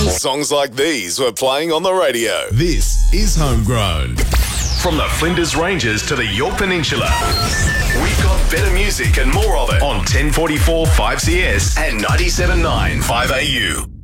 Songs like these were playing on the radio. This is Homegrown. From the Flinders Ranges to the Yorke Peninsula, we've got better music and more of it on 1044 5CS and 97.9 5AU.